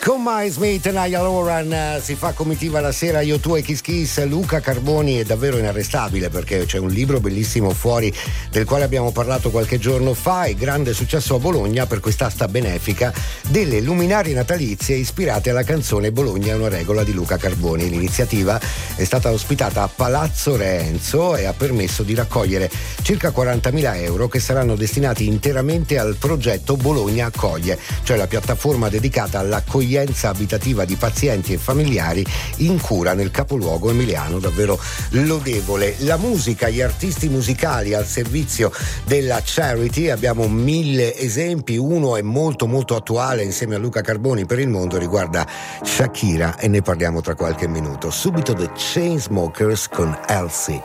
Con Miles Smith e Niall Horan si fa comitiva la sera Io, tu e Kiss Kiss. Luca Carboni è davvero inarrestabile perché c'è un libro bellissimo fuori del quale abbiamo parlato qualche giorno fa e grande successo a Bologna per quest'asta benefica delle luminarie natalizie ispirate alla canzone Bologna è una regola di Luca Carboni. L'iniziativa è stata ospitata a Palazzo Renzo e ha permesso di raccogliere circa 40.000 euro che saranno destinati interamente al progetto Bologna Accoglie, cioè la piattaforma dedicata all'accoglienza abitativa di pazienti e familiari in cura nel capoluogo emiliano, davvero lodevole. La musica, gli artisti musicali al servizio della charity, abbiamo 1000 esempi, uno è molto molto attuale insieme a Luca Carboni per il mondo, riguarda Shakira e ne parliamo tra qualche minuto. Subito The Chainsmokers con Elsie.